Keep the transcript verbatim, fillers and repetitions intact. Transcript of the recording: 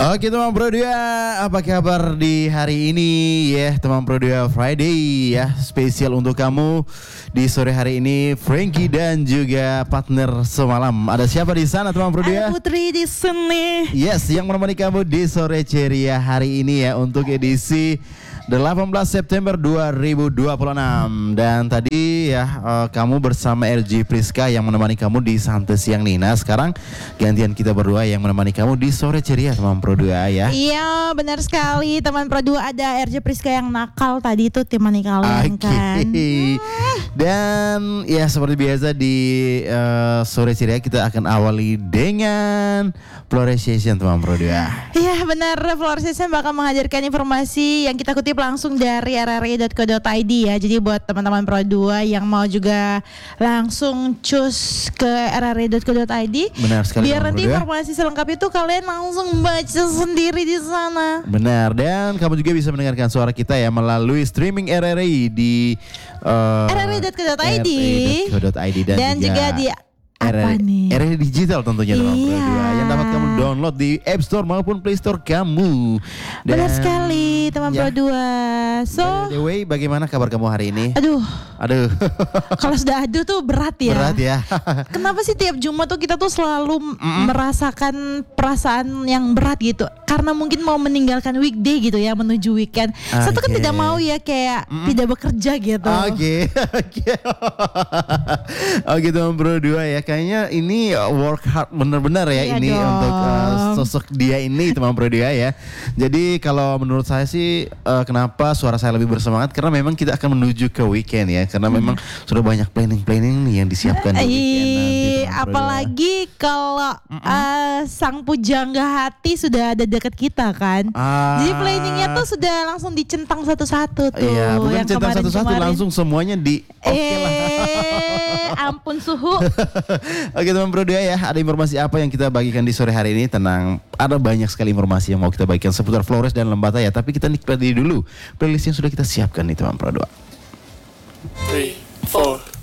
Oke teman Pro dua, apa kabar di hari ini ya teman Pro dua Friday ya, spesial untuk kamu di sore hari ini. Frankie dan juga partner semalam. Ada siapa di sana teman Pro dua? Ada Putri di sini. Yes, yang menemani kamu di sore ceria hari ini ya untuk edisi delapan belas September dua ribu dua puluh enam. Dan tadi ya uh, kamu bersama R J Priska yang menemani kamu di Santai Siang Nina. Sekarang gantian kita berdua yang menemani kamu di sore ceria teman Pro dua ya. Iya benar sekali teman Pro dua, ada R J Priska yang nakal tadi itu temani kalian Okay. kan. Dan ya seperti biasa di uh, sore ceria kita akan awali dengan Florestation teman Pro dua. Iya benar, Florestation bakal menghadirkan informasi yang kita kutip langsung dari r r i dot co dot i d ya. Jadi buat teman-teman Pro dua yang mau juga langsung cus ke r r i dot co dot i d, Benar sekali, biar teman nanti Pro dua. informasi selengkap itu kalian langsung baca sendiri di sana. Benar, dan kamu juga bisa mendengarkan suara kita ya melalui streaming R R I di uh, r r i dot co dot i d r r i dot co dot i d dan, dan juga di apa nih? R R I Digital tentunya teman Pro Iya. dua yang dapat kamu download di App Store maupun Play Store kamu. Benar sekali teman ya, Pro dua. So, by the way, bagaimana kabar kamu hari ini? aduh, Aduh, kalau sudah aduh tuh berat ya. berat ya. Kenapa sih tiap Jumat tuh kita tuh selalu mm-mm. merasakan perasaan yang berat gitu? Karena mungkin mau meninggalkan weekday gitu ya, menuju weekend. Satu kan Okay. tidak mau ya kayak mm-mm. tidak bekerja gitu. Oke, oke, oke teman Pro dua ya. Kayaknya ini work hard bener-bener ya Iya ini dong. untuk uh, sosok dia ini teman Pro dua ya. Jadi kalau menurut saya sih uh, kenapa suara saya lebih bersemangat karena memang kita akan menuju ke weekend ya. Karena Hmm. memang sudah banyak planning-planning nih yang disiapkan di weekend nanti. Ih, teman Pro dua. apalagi kalau uh, sang pujangga hati sudah ada dekat kita kan. Ah. Jadi planningnya tuh sudah langsung dicentang satu-satu tuh. Iya, bukan Yang centang satu-satu kemarin-kemarin. langsung semuanya di oke lah. Eh, ampun suhu. Oke teman Pro dua ya, ada informasi apa yang kita bagikan di sore hari ini? Tenang, ada banyak sekali informasi yang mau kita bagikan seputar Flores dan Lembata ya. Tapi kita nikmati dulu playlist yang sudah kita siapkan nih teman Pro dua. Three,